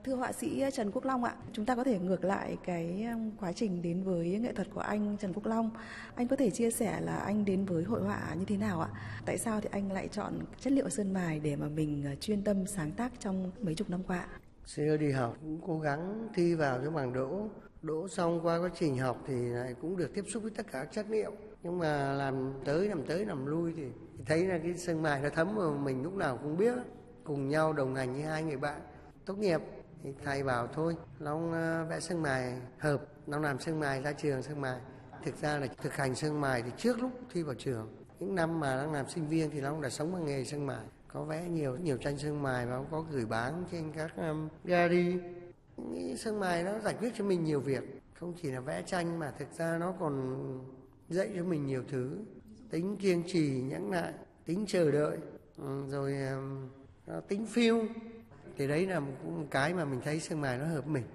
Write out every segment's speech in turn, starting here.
Thưa họa sĩ Trần Quốc Long ạ, chúng ta có thể ngược lại cái quá trình đến với nghệ thuật của anh Trần Quốc Long. Anh có thể chia sẻ là anh đến với hội họa như thế nào ạ? Tại sao thì anh lại chọn chất liệu sơn mài để mà mình chuyên tâm sáng tác trong mấy chục năm qua? Xưa đi học cũng cố gắng thi vào cho bằng đỗ. Đỗ xong qua quá trình học thì lại cũng được tiếp xúc với tất cả các chất liệu. Nhưng mà làm tới làm lui thì thấy là cái sơn mài nó thấm vào mình lúc nào cũng biết. Cùng nhau đồng hành như hai người bạn. Tốt nghiệp thì thầy bảo thôi, Long vẽ sơn mài hợp, Long làm sơn mài ra trường sơn mài. Thực ra là thực hành sơn mài thì trước lúc thi vào trường. Những năm mà Long làm sinh viên thì Long đã sống bằng nghề sơn mài. Có vẽ nhiều tranh sơn mài và có gửi bán trên các gallery. Nghĩ sơn mài nó giải quyết cho mình nhiều việc, không chỉ là vẽ tranh mà thực ra nó còn dạy cho mình nhiều thứ, tính kiên trì nhẫn nại, tính chờ đợi, rồi tính phiêu. Thì đấy là một cái mà mình thấy sơn mài nó hợp mình.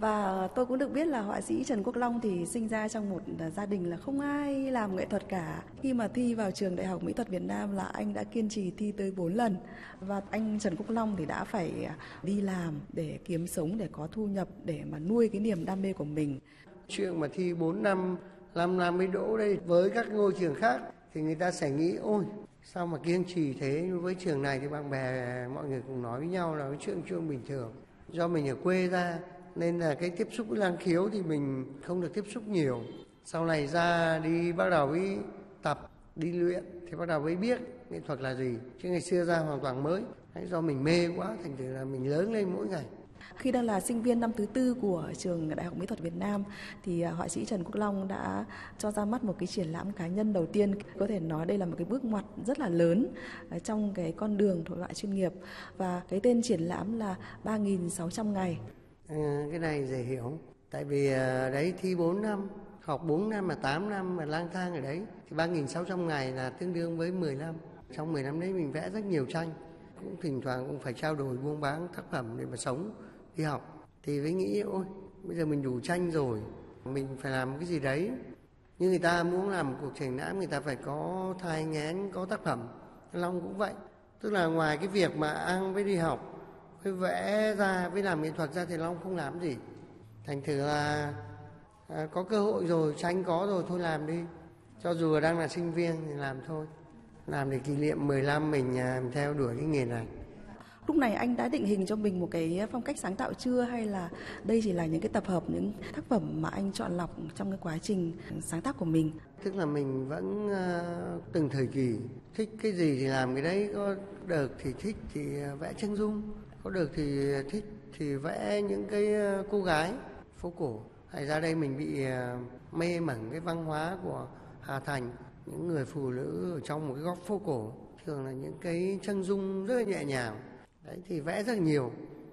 Và tôi cũng được biết là họa sĩ Trần Quốc Long thì sinh ra trong một gia đình là không ai làm nghệ thuật cả. Khi mà thi vào trường Đại học Mỹ thuật Việt Nam là anh đã kiên trì thi tới 4 lần. Và anh Trần Quốc Long thì đã phải đi làm để kiếm sống, để có thu nhập, để mà nuôi cái niềm đam mê của mình. Chuyện mà thi 4 năm, 5 năm mới đỗ đây, với các ngôi trường khác thì người ta sẽ nghĩ ôi sao mà kiên trì thế, nhưng với trường này thì bạn bè mọi người cũng nói với nhau là cái chuyện bình thường. Do mình ở quê ra nên là cái tiếp xúc với năng khiếu thì mình không được tiếp xúc nhiều. Sau này ra đi bắt đầu với tập, đi luyện thì bắt đầu mới biết nghệ thuật là gì. Chứ ngày xưa ra hoàn toàn mới. Do mình mê quá thành thử là mình lớn lên mỗi ngày. Khi đang là sinh viên năm thứ 4 của trường Đại học Mỹ thuật Việt Nam thì họa sĩ Trần Quốc Long đã cho ra mắt một cái triển lãm cá nhân đầu tiên. Có thể nói đây là một cái bước ngoặt rất là lớn trong cái con đường hội họa chuyên nghiệp, và cái tên triển lãm là 3.600 ngày. Cái này dễ hiểu. Tại vì đấy thi 4 năm, học 4 năm mà 8 năm mà lang thang ở đấy thì 3.600 ngày là tương đương với 10 năm. Trong 10 năm đấy mình vẽ rất nhiều tranh, cũng thỉnh thoảng cũng phải trao đổi buôn bán tác phẩm để mà sống, đi học. Thì mới nghĩ ôi bây giờ mình đủ tranh rồi, mình phải làm cái gì đấy. Nhưng người ta muốn làm một cuộc triển lãm người ta phải có thai nghén, có tác phẩm. Long cũng vậy. Tức là ngoài cái việc mà ăn với đi học, với vẽ ra, với làm nghệ thuật ra thì Long không làm gì. Thành thử là có cơ hội rồi, tranh có rồi, thôi làm đi. Cho dù đang là sinh viên thì làm thôi. Làm để kỷ niệm 10 năm mình theo đuổi cái nghề này. Lúc này anh đã định hình cho mình một cái phong cách sáng tạo chưa, hay là đây chỉ là những cái tập hợp những tác phẩm mà anh chọn lọc trong cái quá trình sáng tác của mình? Tức là mình vẫn từng thời kỳ thích cái gì thì làm cái đấy. Có đợt thì thích thì vẽ chân dung, có đợt thì thích thì vẽ những cái cô gái phố cổ. Hay ra đây mình bị mê mẩn cái văn hóa của Hà Thành, những người phụ nữ ở trong một cái góc phố cổ, thường là những cái chân dung rất là nhẹ nhàng. Đấy thì vẽ rất là nhiều.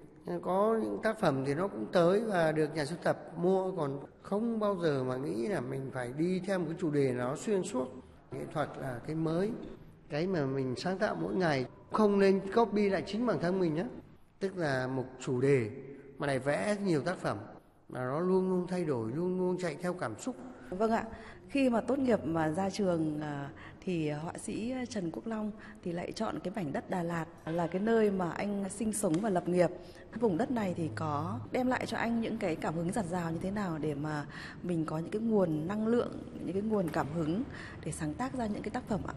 Có những tác phẩm thì nó cũng tới và được nhà sưu tập mua, còn không bao giờ mà nghĩ là mình phải đi theo một cái chủ đề nó xuyên suốt. Nghệ thuật là cái mới, cái mà mình sáng tạo mỗi ngày, không nên copy lại chính bản thân mình nhé. Tức là một chủ đề mà lại vẽ nhiều tác phẩm mà nó luôn luôn thay đổi, luôn luôn chạy theo cảm xúc. Vâng ạ, khi mà tốt nghiệp mà ra trường thì họa sĩ Trần Quốc Long thì lại chọn cái mảnh đất Đà Lạt là cái nơi mà anh sinh sống và lập nghiệp. Vùng đất này thì có đem lại cho anh những cái cảm hứng dạt dào như thế nào để mà mình có những cái nguồn năng lượng, những cái nguồn cảm hứng để sáng tác ra những cái tác phẩm ạ?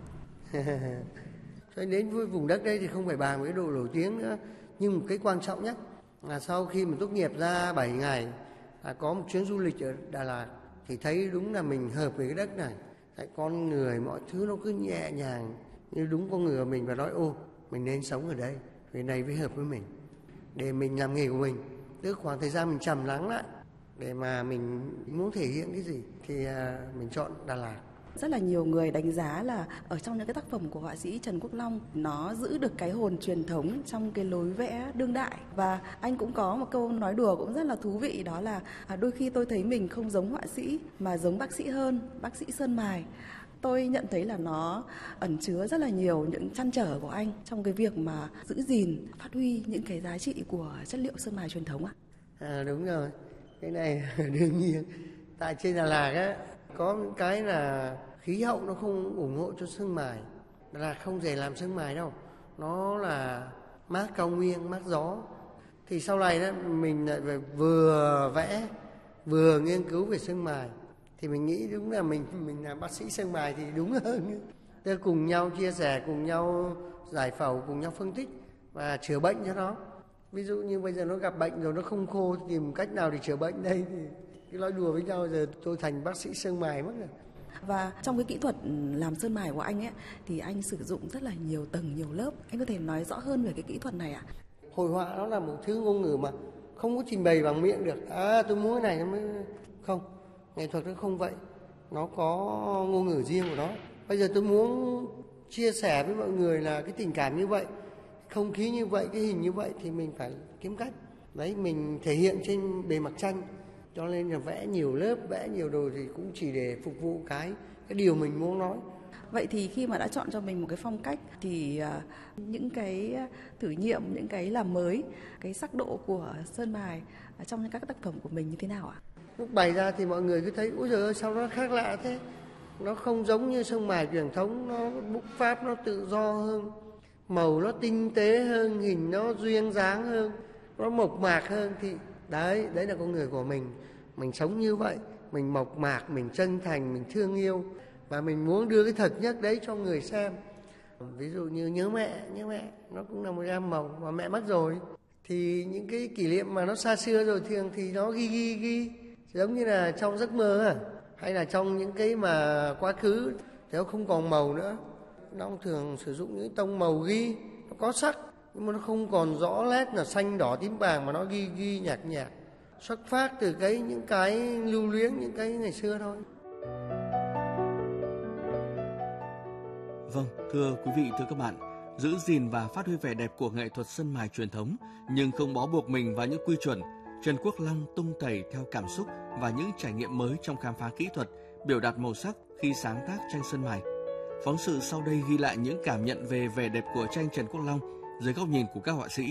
Cho đến với vùng đất đây thì không phải bàn với độ nổi tiếng nữa, nhưng một cái quan trọng nhất là sau khi mình tốt nghiệp ra 7 ngày có một chuyến du lịch ở Đà Lạt thì thấy đúng là mình hợp với cái đất này. Tại con người mọi thứ nó cứ nhẹ nhàng như đúng con người của mình, và nói ô mình nên sống ở đây, vì này mới hợp với mình để mình làm nghề của mình. Tức khoảng thời gian mình trầm lắng lại để mà mình muốn thể hiện cái gì thì mình chọn Đà Lạt. Rất là nhiều người đánh giá là ở trong những cái tác phẩm của họa sĩ Trần Quốc Long nó giữ được cái hồn truyền thống trong cái lối vẽ đương đại. Và anh cũng có một câu nói đùa cũng rất là thú vị, đó là đôi khi tôi thấy mình không giống họa sĩ mà giống bác sĩ hơn, bác sĩ sơn mài. Tôi nhận thấy là nó ẩn chứa rất là nhiều những trăn trở của anh trong cái việc mà giữ gìn, phát huy những cái giá trị của chất liệu sơn mài truyền thống ạ. Đúng rồi, cái này đương nhiên. Tại trên Đà Lạt á, có những cái là khí hậu nó không ủng hộ cho sơn mài. Đà Lạt không dễ làm sơn mài đâu. Nó là mát cao nguyên, mát gió. Thì sau này đó mình lại phải vừa vẽ vừa nghiên cứu về sơn mài, thì mình nghĩ đúng là mình làm bác sĩ sơn mài thì đúng hơn. Tức là cùng nhau chia sẻ, cùng nhau giải phẫu, cùng nhau phân tích và chữa bệnh cho nó. Ví dụ như bây giờ nó gặp bệnh rồi nó không khô, tìm cách nào để chữa bệnh đây, thì cái nói đùa với nhau giờ tôi thành bác sĩ sơn mài mất rồi. Và trong cái kỹ thuật làm sơn mài của anh ấy thì anh sử dụng rất là nhiều tầng, nhiều lớp. Anh có thể nói rõ hơn về cái kỹ thuật này ạ? Hội họa nó là một thứ ngôn ngữ mà không có trình bày bằng miệng được. Tôi muốn cái này nó mới không. Nghệ thuật nó không vậy. Nó có ngôn ngữ riêng của nó. Bây giờ tôi muốn chia sẻ với mọi người là cái tình cảm như vậy, không khí như vậy, cái hình như vậy thì mình phải kiếm cách. Đấy, mình thể hiện trên bề mặt tranh. Cho nên là vẽ nhiều lớp, vẽ nhiều đồ thì cũng chỉ để phục vụ cái điều mình muốn nói. Vậy thì khi mà đã chọn cho mình một cái phong cách thì những cái thử nghiệm, những cái làm mới, cái sắc độ của sơn mài trong các tác phẩm của mình như thế nào ạ? Lúc bày ra thì mọi người cứ thấy ôi giời ơi sao nó khác lạ thế. Nó không giống như sơn mài truyền thống, nó bút pháp nó tự do hơn, màu nó tinh tế hơn, hình nó duyên dáng hơn, nó mộc mạc hơn. Thì đấy là con người của mình sống như vậy, mình mộc mạc, mình chân thành, mình thương yêu và mình muốn đưa cái thật nhất đấy cho người xem. Ví dụ như nhớ mẹ nó cũng là một gam màu mà mẹ mất rồi, thì những cái kỷ niệm mà nó xa xưa rồi thường thì nó ghi giống như là trong giấc mơ hay là trong những cái mà quá khứ thì nó không còn màu nữa. Nó thường sử dụng những tông màu ghi, nó có sắc nhưng mà nó không còn rõ nét là xanh đỏ tím vàng, mà nó ghi nhạt xuất phát từ những cái lưu luyến, những cái ngày xưa thôi. Vâng, thưa quý vị, thưa các bạn, giữ gìn và phát huy vẻ đẹp của nghệ thuật sơn mài truyền thống nhưng không bó buộc mình vào những quy chuẩn, Trần Quốc Long tung tẩy theo cảm xúc và những trải nghiệm mới trong khám phá kỹ thuật, biểu đạt màu sắc khi sáng tác tranh sơn mài. Phóng sự sau đây ghi lại những cảm nhận về vẻ đẹp của tranh Trần Quốc Long dưới góc nhìn của các họa sĩ.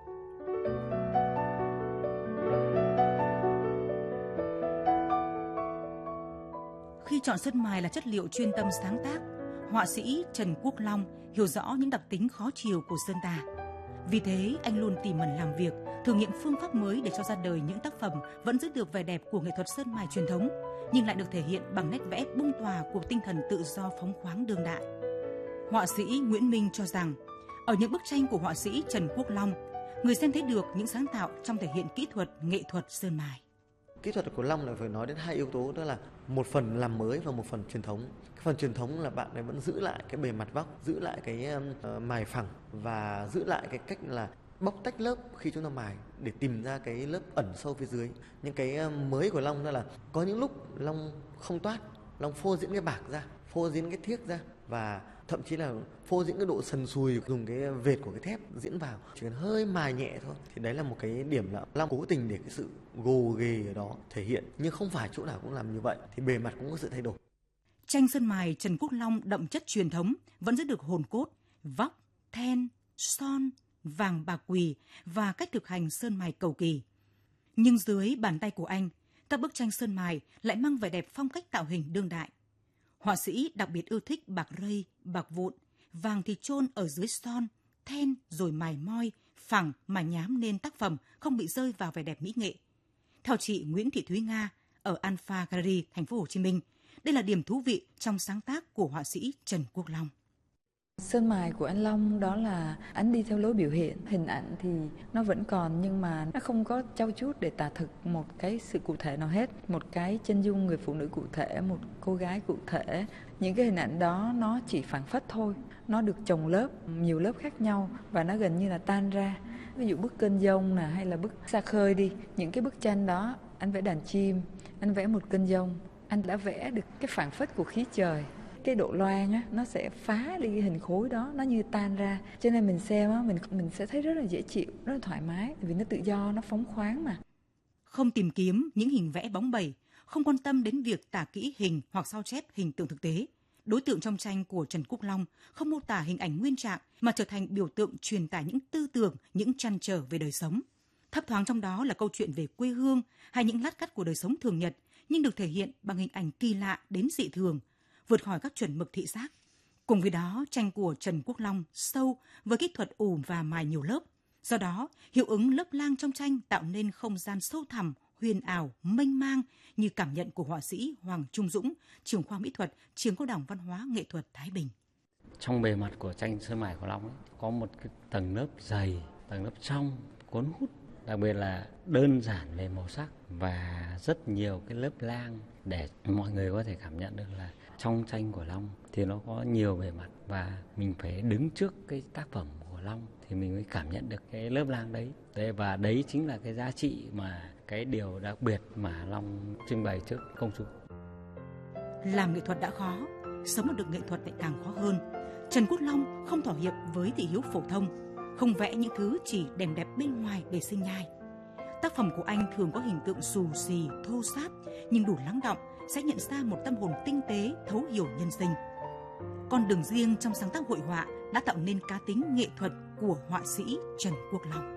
Khi chọn sơn mài là chất liệu chuyên tâm sáng tác, họa sĩ Trần Quốc Long hiểu rõ những đặc tính khó chiều của sơn tà. Vì thế, anh luôn tỉ mẩn làm việc, thử nghiệm phương pháp mới để cho ra đời những tác phẩm vẫn giữ được vẻ đẹp của nghệ thuật sơn mài truyền thống, nhưng lại được thể hiện bằng nét vẽ bung tỏa của tinh thần tự do phóng khoáng đương đại. Họa sĩ Nguyễn Minh cho rằng, ở những bức tranh của họa sĩ Trần Quốc Long, người xem thấy được những sáng tạo trong thể hiện kỹ thuật, nghệ thuật sơn mài. Kỹ thuật của Long là phải nói đến hai yếu tố, đó là một phần làm mới và một phần truyền thống. Cái phần truyền thống là bạn ấy vẫn giữ lại cái bề mặt vóc, giữ lại cái mài phẳng và giữ lại cái cách là bóc tách lớp khi chúng ta mài để tìm ra cái lớp ẩn sâu phía dưới. Những cái mới của Long đó là có những lúc Long không toát, Long phô diễn cái bạc ra, phô diễn cái thiếc ra và thậm chí là phô diễn cái độ sần sùi, dùng cái vệt của cái thép diễn vào, chỉ cần hơi mài nhẹ thôi. Thì đấy là một cái điểm là Long cố tình để cái sự gồ ghề ở đó thể hiện, nhưng không phải chỗ nào cũng làm như vậy, thì bề mặt cũng có sự thay đổi. Tranh sơn mài Trần Quốc Long đậm chất truyền thống, vẫn giữ được hồn cốt, vóc, then, son, vàng bạc quỳ và cách thực hành sơn mài cầu kỳ. Nhưng dưới bàn tay của anh, các bức tranh sơn mài lại mang vẻ đẹp phong cách tạo hình đương đại. Họa sĩ đặc biệt ưa thích bạc rây, bạc vụn, vàng thì chôn ở dưới son, then rồi mài moi, phẳng mà nhám nên tác phẩm không bị rơi vào vẻ đẹp mỹ nghệ. Theo chị Nguyễn Thị Thúy Nga ở Alpha Gallery, thành phố Hồ Chí Minh, đây là điểm thú vị trong sáng tác của họa sĩ Trần Quốc Long. Sơn mài của anh Long đó là anh đi theo lối biểu hiện, hình ảnh thì nó vẫn còn nhưng mà nó không có trau chuốt để tả thực một cái sự cụ thể nào hết, một cái chân dung người phụ nữ cụ thể, một cô gái cụ thể. Những cái hình ảnh đó nó chỉ phảng phất thôi, nó được chồng lớp, nhiều lớp khác nhau và nó gần như là tan ra. Ví dụ bức Kênh Dông nè, hay là bức Xa Khơi đi, những cái bức tranh đó anh vẽ đàn chim, anh vẽ một kênh dông, anh đã vẽ được cái phảng phất của khí trời. Cái độ loang á, nó sẽ phá đi cái hình khối đó, nó như tan ra. Cho nên mình xem á, mình sẽ thấy rất là dễ chịu, rất là thoải mái, vì nó tự do, nó phóng khoáng mà. Không tìm kiếm những hình vẽ bóng bẩy, không quan tâm đến việc tả kỹ hình hoặc sao chép hình tượng thực tế. Đối tượng trong tranh của Trần Quốc Long không mô tả hình ảnh nguyên trạng mà trở thành biểu tượng truyền tải những tư tưởng, những trăn trở về đời sống. Thấp thoáng trong đó là câu chuyện về quê hương hay những lát cắt của đời sống thường nhật, nhưng được thể hiện bằng hình ảnh kỳ lạ đến dị thường, vượt khỏi các chuẩn mực thị giác. Cùng với đó, tranh của Trần Quốc Long sâu với kỹ thuật ủ và mài nhiều lớp, Do đó, hiệu ứng lớp lang trong tranh tạo nên không gian sâu thẳm, huyền ảo, mênh mang như cảm nhận của họa sĩ Hoàng Trung Dũng, trưởng khoa mỹ thuật, trường Cao đẳng Văn hóa Nghệ thuật Thái Bình. Trong bề mặt của tranh sơn mài của Long ấy, có một cái tầng lớp dày, tầng lớp trong, cuốn hút, đặc biệt là đơn giản về màu sắc và rất nhiều cái lớp lang để mọi người có thể cảm nhận được là trong tranh của Long thì nó có nhiều bề mặt và mình phải đứng trước cái tác phẩm của Long thì mình mới cảm nhận được cái lớp lang đấy. Và đấy chính là cái giá trị mà cái điều đặc biệt mà Long trưng bày trước công chúng. Làm nghệ thuật đã khó, sống được nghệ thuật lại càng khó hơn. Trần Quốc Long không thỏa hiệp với thị hiếu phổ thông, không vẽ những thứ chỉ đẹp đẹp bên ngoài để sinh nhai. Tác phẩm của anh thường có hình tượng xù xì, thô ráp nhưng đủ lắng đọng, sẽ nhận ra một tâm hồn tinh tế, thấu hiểu nhân sinh. Con đường riêng trong sáng tác hội họa đã tạo nên cá tính nghệ thuật của họa sĩ Trần Quốc Long.